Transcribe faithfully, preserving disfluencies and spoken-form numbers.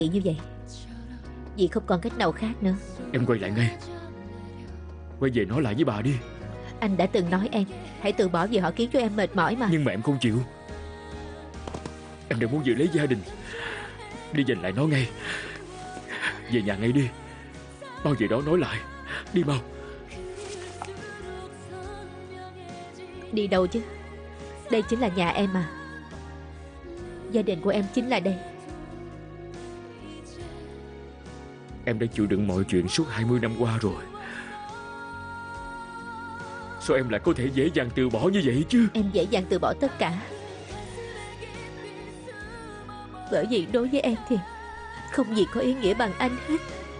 Như vậy vì không còn cách nào khác nữa. Em quay lại ngay. Quay về nói lại với bà đi. Anh đã từng nói em hãy từ bỏ vì họ khiến cho em mệt mỏi mà. Nhưng mà em không chịu. Em đang muốn giữ lấy gia đình. Đi giành lại nó ngay. Về nhà ngay đi. Bao giờ đó nói lại. Đi mau. Đi đâu chứ? Đây chính là nhà em mà. Gia đình của em chính là đây. Em đã chịu đựng mọi chuyện suốt hai mươi năm qua rồi. Sao em lại có thể dễ dàng từ bỏ như vậy chứ? Em dễ dàng từ bỏ tất cả bởi vì đối với em thì không gì có ý nghĩa bằng anh hết.